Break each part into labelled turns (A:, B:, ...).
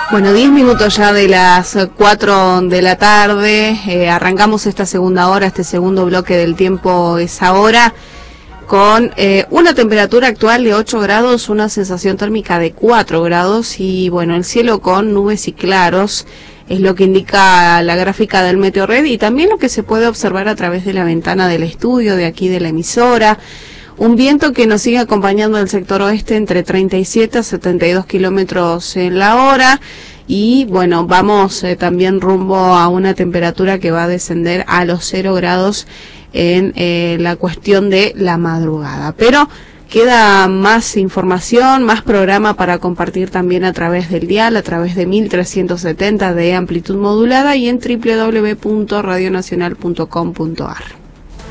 A: Bueno, 10 minutos ya de las 4 de la tarde, arrancamos esta segunda hora, este segundo bloque del tiempo es ahora, con una temperatura actual de 8 grados, una sensación térmica de 4 grados y bueno, el cielo con nubes y claros, es lo que indica la gráfica del Meteorred y también lo que se puede observar a través de la ventana del estudio, de aquí de la emisora. Un viento que nos sigue acompañando del sector oeste entre 37 a 72 kilómetros en la hora y bueno, vamos también rumbo a una temperatura que va a descender a los 0 grados en la cuestión de la madrugada. Pero queda más información, más programa para compartir también a través del dial, a través de 1370 de amplitud modulada y en www.radionacional.com.ar.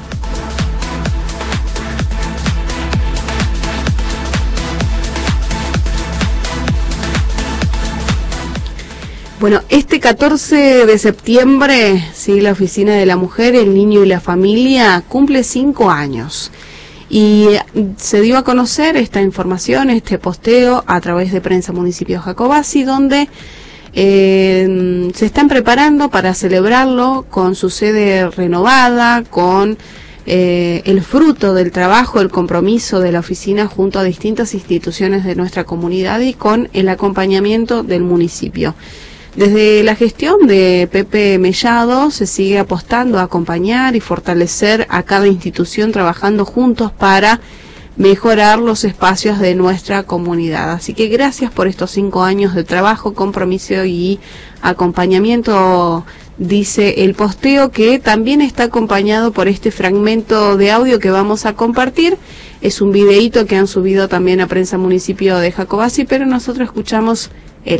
A: Bueno, este 14 de septiembre, sí, la Oficina de la Mujer, el Niño y la Familia cumple 5 años. Y se dio a conocer esta información, este posteo, a través de Prensa Municipio Jacobasi, donde se están preparando para celebrarlo con su sede renovada, con el fruto del trabajo, el compromiso de la oficina junto a distintas instituciones de nuestra comunidad y con el acompañamiento del municipio. Desde la gestión de Pepe Mellado se sigue apostando a acompañar y fortalecer a cada institución trabajando juntos para mejorar los espacios de nuestra comunidad. Así que gracias por estos 5 años de trabajo, compromiso y acompañamiento, dice el posteo, que también está acompañado por este fragmento de audio que vamos a compartir. Es un videíto que han subido también a Prensa Municipio de Jacobasi, pero nosotros escuchamos